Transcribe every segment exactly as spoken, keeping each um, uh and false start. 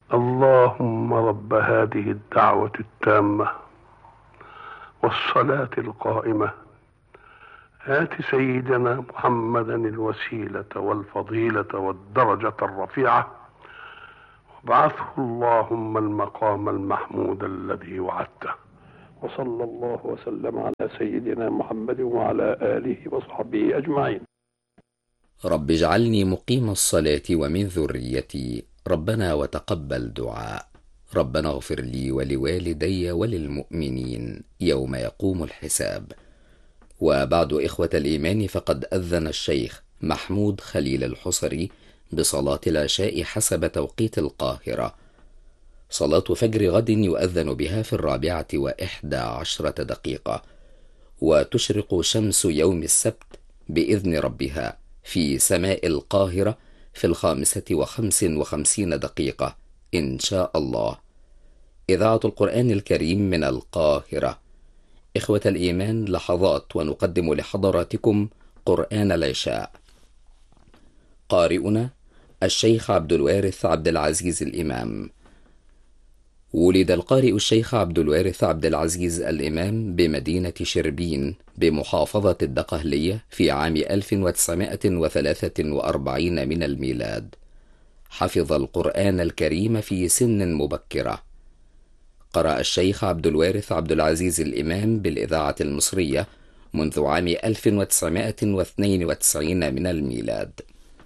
اللهم رب هذه الدعوة التامة والصلاة القائمة آت سيدنا محمدا الوسيلة والفضيلة والدرجة الرفيعة وابعثه اللهم المقام المحمود الذي وعدته. وصلى الله وسلم على سيدنا محمد وعلى آله وصحبه أجمعين. رب اجعلني مقيم الصلاة ومن ذريتي، ربنا وتقبل دعاء. ربنا اغفر لي ولوالدي وللمؤمنين يوم يقوم الحساب. وبعد إخوة الإيمان، فقد أذن الشيخ محمود خليل الحصري بصلاة العشاء حسب توقيت القاهرة. صلاة فجر غد يؤذن بها في الرابعة وإحدى عشرة دقيقة، وتشرق شمس يوم السبت بإذن ربها في سماء القاهرة في الخامسة وخمس وخمسين دقيقة إن شاء الله. إذاعة القرآن الكريم من القاهرة. إخوة الإيمان، لحظات ونقدم لحضراتكم قرآن العشاء. قارئنا الشيخ عبد الوارث عبد العزيز الإمام. ولد القارئ الشيخ عبد الوارث عبد العزيز الإمام بمدينة شربين بمحافظة الدقهلية في عام ألف وتسعمائة وثلاثة وأربعين من الميلاد. حفظ القرآن الكريم في سن مبكرة. قرأ الشيخ عبد الوارث عبد العزيز الإمام بالإذاعة المصرية منذ عام ألف وتسعمائة واثنين وتسعين من الميلاد،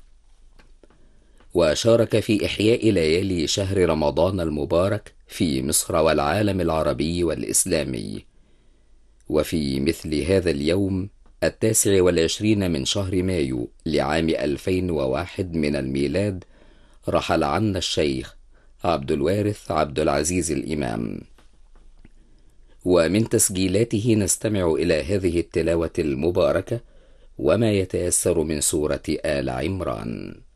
وشارك في إحياء ليالي شهر رمضان المبارك في مصر والعالم العربي والإسلامي. وفي مثل هذا اليوم التاسع والعشرين من شهر مايو لعام ألفين وواحد من الميلاد رحل عنا الشيخ عبد الوارث عبد العزيز الإمام. ومن تسجيلاته نستمع إلى هذه التلاوة المباركة وما يتيسر من سورة آل عمران.